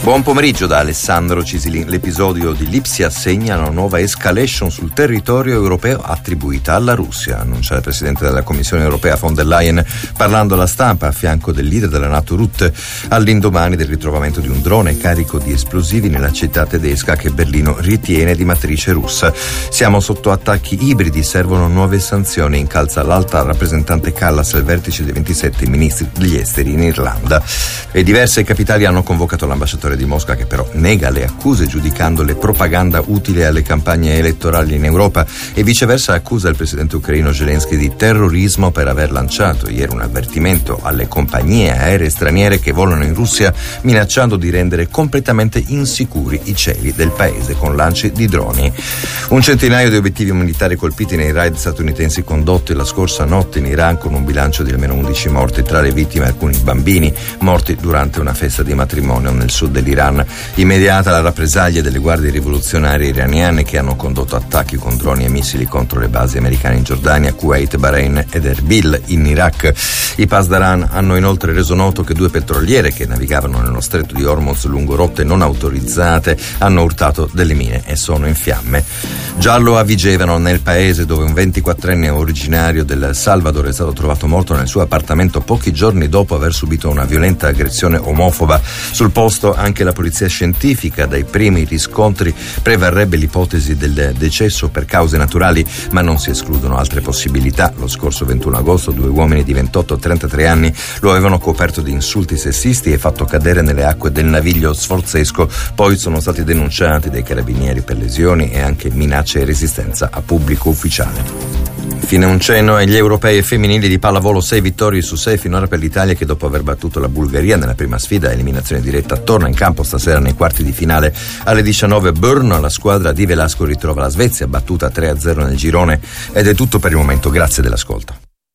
Buon pomeriggio da Alessandro Cisilin. L'episodio di Lipsia segna una nuova escalation sul territorio europeo attribuita alla Russia, annuncia il Presidente della Commissione europea von der Leyen parlando alla stampa a fianco del leader della NATO Rutte all'indomani del ritrovamento di un drone carico di esplosivi nella città tedesca che Berlino ritiene di matrice russa. Siamo sotto attacchi ibridi, servono nuove sanzioni, incalza l'alta rappresentante Callas al vertice dei 27 ministri degli esteri in Irlanda. E diverse capitali hanno convocato l'ambasciatore di Mosca, che però nega le accuse giudicandole propaganda utile alle campagne elettorali in Europa, e viceversa accusa il presidente ucraino Zelensky di terrorismo per aver lanciato ieri un avvertimento alle compagnie aeree straniere che volano in Russia, minacciando di rendere completamente insicuri i cieli del paese con lanci di droni. Un centinaio di obiettivi militari colpiti nei raid statunitensi condotti la scorsa notte in Iran, con un bilancio di almeno 11 morti, tra le vittime alcuni bambini morti durante una festa di matrimonio nel sud dell'Iran. Immediata la rappresaglia delle guardie rivoluzionarie iraniane, che hanno condotto attacchi con droni e missili contro le basi americane in Giordania, Kuwait, Bahrain ed Erbil in Iraq. I Pasdaran hanno inoltre reso noto che 2 petroliere che navigavano nello stretto di Hormuz lungo rotte non autorizzate hanno urtato delle mine e sono in fiamme. Giallo a Vigevano, nel paese dove un 24enne originario del Salvador è stato trovato morto nel suo appartamento pochi giorni dopo aver subito una violenta aggressione omofoba. Sul posto anche la polizia scientifica. Dai primi riscontri prevarrebbe l'ipotesi del decesso per cause naturali, ma non si escludono altre possibilità. Lo scorso 21 agosto 2 uomini di 28 e 33 anni lo avevano coperto di insulti sessisti e fatto cadere nelle acque del naviglio sforzesco. Poi sono stati denunciati dai carabinieri per lesioni e anche minacce e resistenza a pubblico ufficiale. Fine un cenno agli europei femminili di pallavolo, 6 vittorie su 6 finora per l'Italia, che dopo aver battuto la Bulgaria nella prima sfida a eliminazione diretta torna in campo stasera nei quarti di finale alle 19 a Brno. La squadra di Velasco ritrova la Svezia, battuta 3-0 nel girone. Ed è tutto per il momento, grazie dell'ascolto.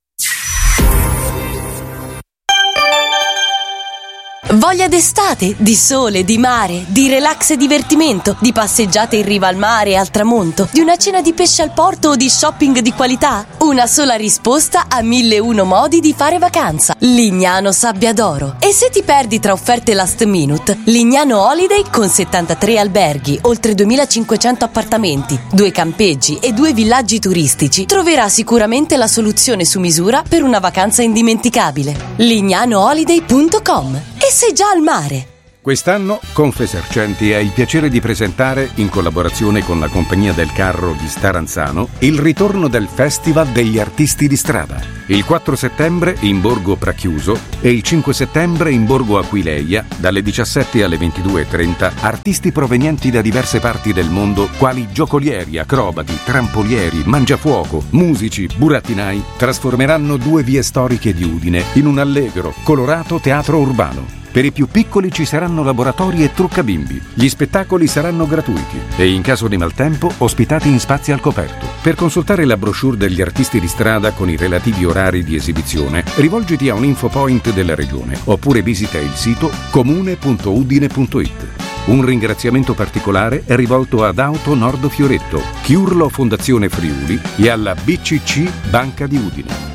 Voglia d'estate, di sole, di mare, di relax e divertimento, di passeggiate in riva al mare e al tramonto, di una cena di pesce al porto o di shopping di qualità? Una sola risposta a 1001 modi di fare vacanza. Lignano Sabbia d'Oro. E se ti perdi tra offerte last minute, Lignano Holiday, con 73 alberghi, oltre 2500 appartamenti, 2 campeggi e 2 villaggi turistici, troverà sicuramente la soluzione su misura per una vacanza indimenticabile. lignanoholiday.com. E sei già al mare. Quest'anno Confesercenti ha il piacere di presentare, in collaborazione con la Compagnia del Carro di Staranzano, il ritorno del Festival degli Artisti di Strada. Il 4 settembre in Borgo Pracchiuso e il 5 settembre in Borgo Aquileia, dalle 17 alle 22:30, artisti provenienti da diverse parti del mondo, quali giocolieri, acrobati, trampolieri, mangiafuoco, musici, burattinai, trasformeranno 2 vie storiche di Udine in un allegro, colorato teatro urbano. Per i più piccoli ci saranno laboratori e truccabimbi. Gli spettacoli saranno gratuiti e, in caso di maltempo, ospitati in spazi al coperto. Per consultare la brochure degli artisti di strada con i relativi orari di esibizione, rivolgiti a un infopoint della regione oppure visita il sito comune.udine.it. Un ringraziamento particolare è rivolto ad Auto Nord Fioretto, Chiurlo Fondazione Friuli e alla BCC Banca di Udine.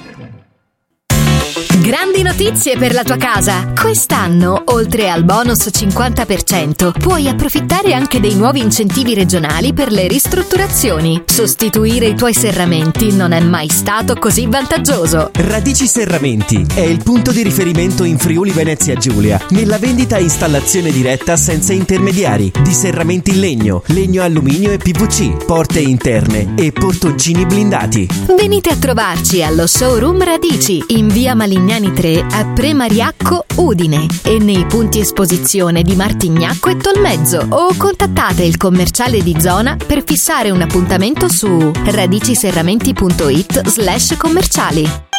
Grandi notizie per la tua casa! Quest'anno, oltre al bonus 50%, puoi approfittare anche dei nuovi incentivi regionali per le ristrutturazioni. Sostituire i tuoi serramenti non è mai stato così vantaggioso. Radici Serramenti è il punto di riferimento in Friuli Venezia Giulia nella vendita e installazione diretta senza intermediari di serramenti in legno, legno alluminio e PVC, porte interne e portoncini blindati. Venite a trovarci allo showroom Radici in via Malignani 3 a Premariacco, Udine, e nei punti esposizione di Martignacco e Tolmezzo, o contattate il commerciale di zona per fissare un appuntamento su radiciserramenti.it/commerciali.